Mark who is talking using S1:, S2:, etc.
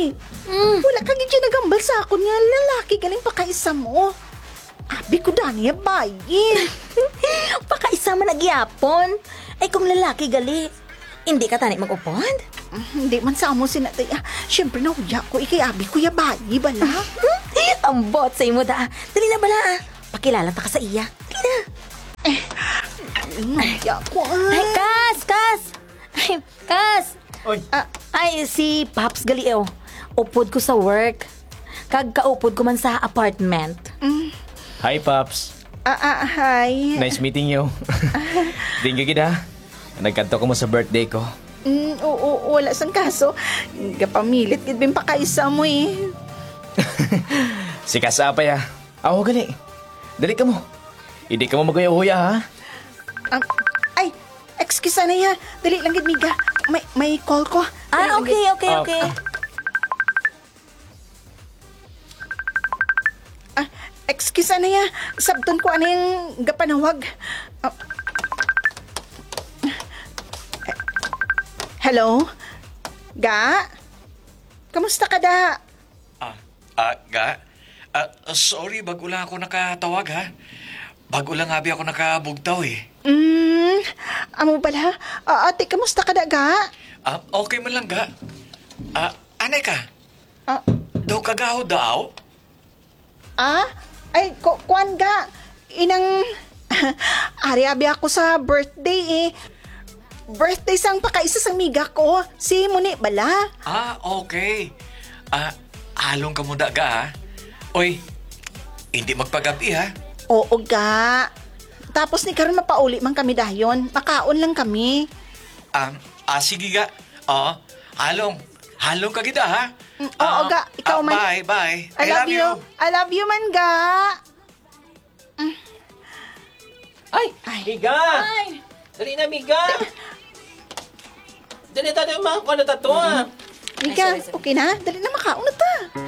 S1: Uy, wala ka gid nagambal sa akon nga lalaki galing pa kaisa mo. Abi ko dani bayi.
S2: Pakaisa man nagyapon. Ay kung lalaki gali, hindi ka tani mag-upod?
S1: Hindi man sa amo sinatay. Siyempre nahuya ko, ikay abi ko bayi bala.
S2: Ambot sa imo da. Dali na bala Pakilala ta ka sa iya. Dali na.
S1: Nahuya ko
S2: Ay, Kas! Ay, Kas!
S3: Oy.
S2: Ay, si Paps Galio. Upod ko sa work. Kag kaupod ko man sa apartment.
S3: Hi, Pops.
S1: Hi.
S3: Nice meeting you. Thank you, Gida. Nagkanto ko mo sa birthday ko.
S1: Oo, wala sang kaso. Gapamilit, gid pa kaisa mo eh.
S3: Si Kasapay, ha. Awo, gali. Dali ka mo. Hindi ka mo magayaw-huya, ha?
S1: Ay, excuse na ya. Dali lang gid miga. May call ko. Dali lang, gid.
S2: Okay.
S1: Excuse na ya. Sabton ko ano yung gapanawag. Hello? Ga? Kamusta ka da?
S4: Ga? Sorry, bago lang ako nakatawag, ha? Bago lang abi ako nakabugtaw, eh.
S1: Amo pala. Ate, kamusta ka da, Ga?
S4: Okay man lang, ga. Anay ka?
S1: Ah.
S4: Daw kagaho daaw?
S1: Ay, kuan Ga. Inang... Ari-abi ako sa birthday, eh. Birthday sang pakaisa sang miga ko. Si Muni bala.
S4: Okay. Along ka mo da, ga, ha? Oy, hindi magpagabi, ha?
S1: Oo, Ga. Tapos ni karon mapauli man kami dayon. Makaon lang kami.
S4: Sige, ga. Halong ka gida, ha?
S1: Oo, Ga. Ikaw man.
S4: Bye.
S1: I love you. I love you man, Ga.
S3: Ay, Miga! Dali na, Miga! Dali tayo mga kung ano tato, ha?
S1: Mika, okay na? Dali na makaon na ta.